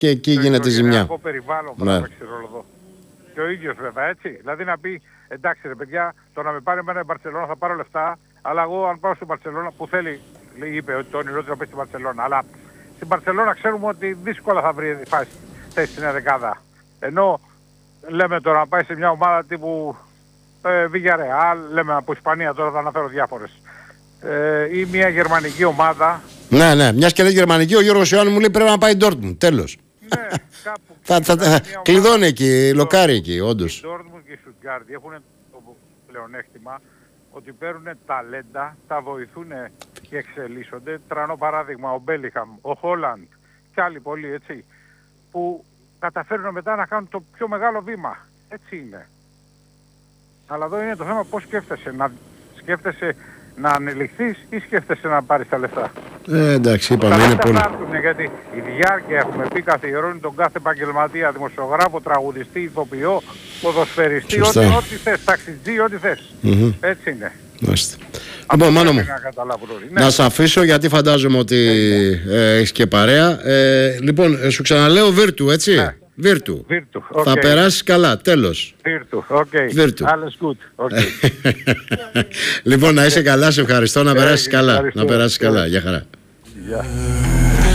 Και εκεί γίνεται ζημιά. Το περιβάλλον που Ναι. παίξει ρόλο εδώ. Και ο ίδιος βέβαια, έτσι. Δηλαδή να πει, εντάξει ρε παιδιά, το να με πάρει εμένα η Μπαρσελόνα θα πάρω λεφτά, αλλά εγώ αν πάω στην Μπαρσελόνα που θέλει, είπε ότι το όνειρό του να πει στην Μπαρσελόνα, αλλά στην Μπαρσελόνα ξέρουμε ότι δύσκολα θα βρει θέση στην δεκάδα. Ενώ λέμε τώρα να πάει σε μια ομάδα τύπου Villarreal, λέμε από Ισπανία τώρα θα αναφέρω διάφορες, ή μια γερμανική ομάδα. Ναι, ναι, μια και λέει γερμανική, ο Γιώργος Ιωάννου μου λέει πρέπει να πάει Ντόρτμουντ. Τέλος. Ναι, κάπου. Κλειδώνει εκεί, λοκάρει εκεί, όντως. Η Ντόρτμουντ και η Στουτγκάρδη έχουν το πλεονέκτημα ότι παίρνουν ταλέντα, τα βοηθούν και εξελίσσονται. Τρανό παράδειγμα ο Μπέλιχαμ, ο Χόλαντ και άλλοι πολλοί, έτσι, που καταφέρνουν μετά να κάνουν το πιο μεγάλο βήμα. Έτσι είναι. Αλλά εδώ είναι το θέμα πώς σκέφτεσαι να ανελιχθείς ή σκέφτεσαι να πάρεις τα λεφτά. Εντάξει, είπαμε, είναι πολύ. Γιατί η διάρκεια, έχουμε πει, καθιερώνει τον κάθε επαγγελματία, δημοσιογράφο, τραγουδιστή, ηθοποιό, ποδοσφαιριστή, ό,τι θες, ταξιτζή, ό,τι θες. Έτσι είναι. Μάλιστα. Λοιπόν, Μάνο μου, να σε αφήσω γιατί φαντάζομαι ότι έχεις και παρέα. Λοιπόν, σου ξαναλέω Βίρτου, έτσι. Ναι. Βίρτου. Okay. Θα περάσεις καλά, τέλος. Βίρτου, οκ. Βίρτου. Alles gut. Okay. Λοιπόν, να είσαι καλά, σε ευχαριστώ, να περάσεις καλά. Να περάσεις καλά, για χαρά. Yeah.